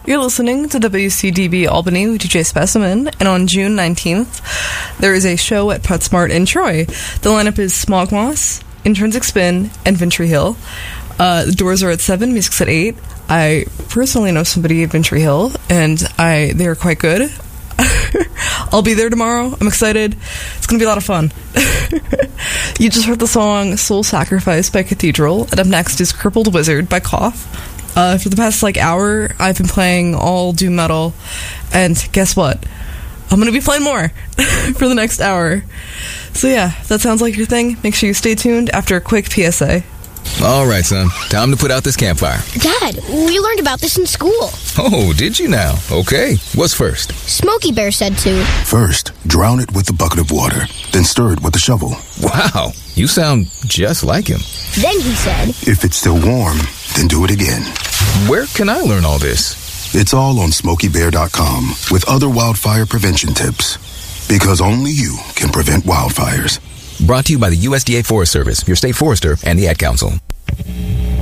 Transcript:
You're listening to WCDB Albany with DJ Specimen, and on June 19th, there is a show at PetSmart in Troy. The lineup is Smogmoss, Intrinsic Spin, and Ventry Hill. The doors are at 7, music's at 8. I personally know somebody at Ventry Hill, and they are quite good. I'll be there tomorrow. I'm excited. It's going to be a lot of fun. You just heard the song Soul Sacrifice by Cathedral, and up next is Crippled Wizard by Cough. For the past hour, I've been playing all doom metal, and guess what? I'm going to be playing more for the next hour. So yeah, if that sounds like your thing, make sure you stay tuned after a quick PSA. All right, son. Time to put out this campfire. Dad, we learned about this in school. Oh, did you now? Okay. What's first? Smokey Bear said to. First, drown it with a bucket of water, then stir it with a shovel. Wow, you sound just like him. Then he said, if it's still warm, then do it again. Where can I learn all this? It's all on SmokeyBear.com with other wildfire prevention tips. Because only you can prevent wildfires. Brought to you by the USDA Forest Service, your state forester, and the Ad Council.